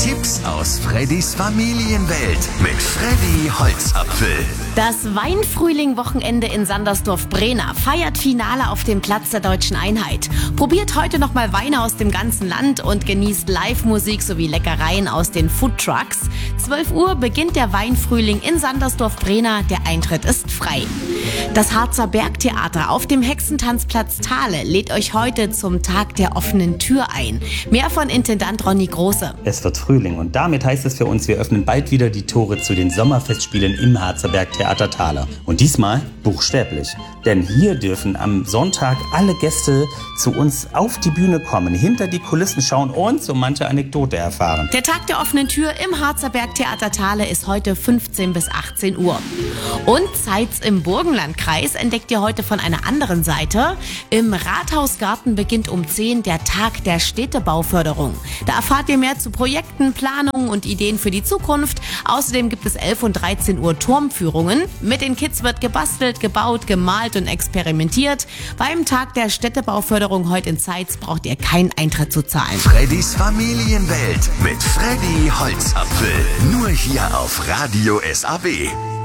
Tipps aus Freddys Familienwelt mit Freddy Holzapfel. Das Weinfrühling-Wochenende in Sandersdorf-Brena feiert Finale auf dem Platz der Deutschen Einheit. Probiert heute nochmal Weine aus dem ganzen Land und genießt Live-Musik sowie Leckereien aus den Foodtrucks. 12 Uhr beginnt der Weinfrühling in Sandersdorf-Brena. Der Eintritt ist frei. Das Harzer Bergtheater auf dem Hexentanzplatz Thale lädt euch heute zum Tag der offenen Tür ein. Mehr von Intendant Ronny Große. Es wird Frühling und damit heißt es für uns, wir öffnen bald wieder die Tore zu den Sommerfestspielen im Harzer Bergtheater Thale. Und diesmal buchstäblich. Denn hier dürfen am Sonntag alle Gäste zu uns auf die Bühne kommen, hinter die Kulissen schauen und so manche Anekdote erfahren. Der Tag der offenen Tür im Harzer Bergtheater Thale ist heute 15 bis 18 Uhr. Und Zeitz im Burgenlandkreis entdeckt ihr heute von einer anderen Seite. Im Rathausgarten beginnt um 10 der Tag der Städtebauförderung. Da erfahrt ihr mehr zu Projekten, Planungen und Ideen für die Zukunft. Außerdem gibt es 11 und 13 Uhr Turmführungen. Mit den Kids wird gebastelt, gebaut, gemalt und experimentiert. Beim Tag der Städtebauförderung heute in Zeitz braucht ihr keinen Eintritt zu zahlen. Freddys Familienwelt mit Freddy Holzapfel. Nur hier auf Radio SAW.